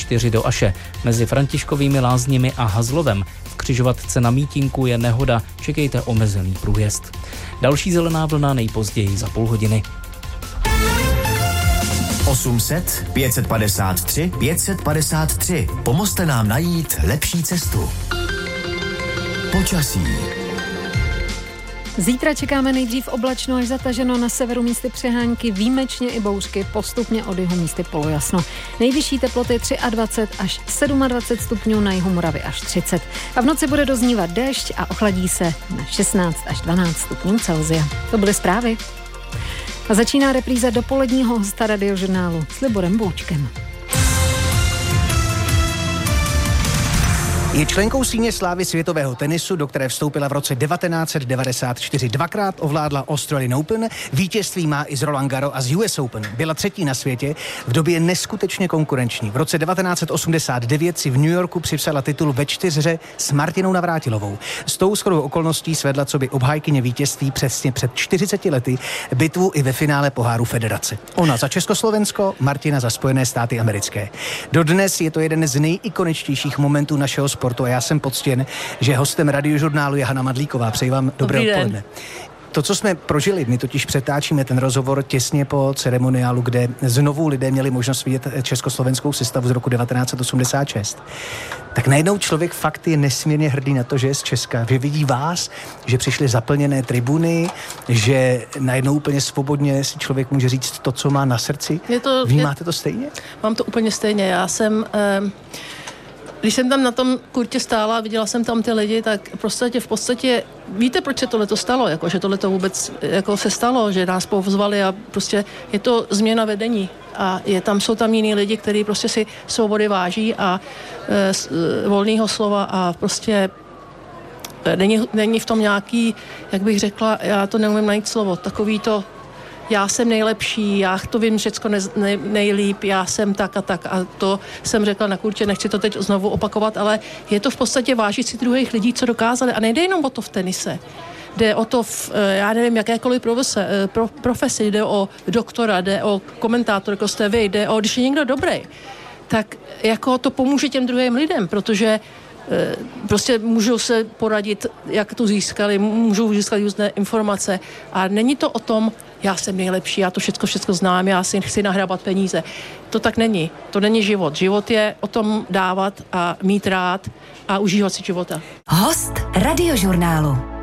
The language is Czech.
4 do Aše. Mezi Františkovými Lázněmi a Hazlovem v křižovatce na Mítinku je nehoda, čekejte omezený průjezd. Další zelená vlna nejpozději za půl hodiny. 800 553 553. Pomozte nám najít lepší cestu. Počasí. Zítra čekáme nejdřív oblačno až zataženo, na severu místy přehánky, výjimečně i bouřky, postupně od jihu místy polojasno. Nejvyšší teploty 23 až 27 stupňů, na jihu Moravy až 30. A v noci bude doznívat déšť a ochladí se na 16 až 12 stupňů Celsia. To byly zprávy. A začíná repríza dopoledního hosta Radiožurnálu s Liborem Boučkem. Je členkou síně slávy světového tenisu, do které vstoupila v roce 1994. Dvakrát ovládla Australian Open, vítězství má i z Roland Garros a z US Open. Byla třetí na světě, v době neskutečně konkurenční. V roce 1989 si v New Yorku připsala titul ve čtyřhře s Martinou Navrátilovou. S tou shodou okolností svedla coby obhájkyně vítězství přesně před 40 lety bitvu i ve finále poháru Federace. Ona za Československo, Martina za Spojené státy americké. Dodnes je to jeden z nejikoničtějších momentů našeho sportu a já jsem poctěn, že hostem Radiožurnálu je Hana Madlíková. Přeji vám dobré odpoledne. To, co jsme prožili, my totiž přetáčíme ten rozhovor těsně po ceremoniálu, kde znovu lidé měli možnost vidět československou sestavu z roku 1986. Tak najednou člověk fakt je nesmírně hrdý na to, že je z Česka, že vidí vás, že přišly zaplněné tribuny, že najednou úplně svobodně si člověk může říct to, co má na srdci. Vnímáte to stejně? Mám to úplně stejně. Já jsem... Když jsem tam na tom kurtě stála a viděla jsem tam ty lidi, tak v podstatě víte, proč se tohleto stalo? Jako, že tohleto vůbec jako se stalo, že nás pozvali a prostě je to změna vedení. A jsou tam jiní lidi, kteří prostě si svobody váží a volného slova a prostě není v tom nějaký, jak bych řekla, já to neumím najít slovo, takový to já jsem nejlepší, já to vím všecko nejlíp, já jsem tak a to jsem řekla na kurtě, nechci to teď znovu opakovat, ale je to v podstatě vážit si druhých lidí, co dokázali a nejde jenom o to v tenise. Jde o to já nevím, jakékoliv profesi, jde o doktora, jde o komentátora, jako jste vy, jde o, když je někdo dobrý, tak jako to pomůže těm druhým lidem, protože prostě můžou se poradit, jak to získali, můžou získat různé informace a není to o tom, já jsem nejlepší, já to všechno znám, já si chci nahrabat peníze. To tak není. To není život. Život je o tom dávat a mít rád a užívat si života. Host Radiožurnálu.